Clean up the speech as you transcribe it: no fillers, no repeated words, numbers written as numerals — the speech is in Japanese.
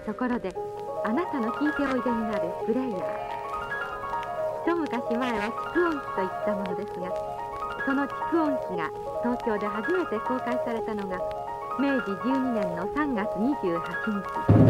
ところであなたの聞いておいでになるプレイヤー、一昔前は蓄音機といったものですが、その蓄音機が東京で初めて公開されたのが明治12年の3月28日。